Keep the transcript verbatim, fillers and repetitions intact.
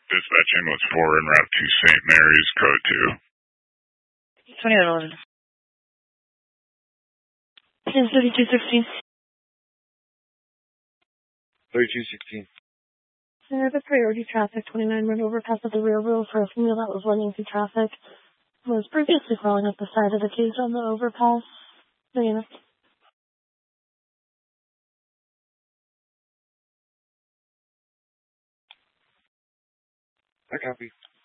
Dispatch ambulance four en route to Saint Mary's, code two. twenty-nine eleven. It's thirty-two sixteen. thirty-two sixteen. Center the priority traffic, twenty-nine run overpass at the railroad for a female that was running through traffic. Was previously crawling up the side of the cage on the overpass. The unit. I copy.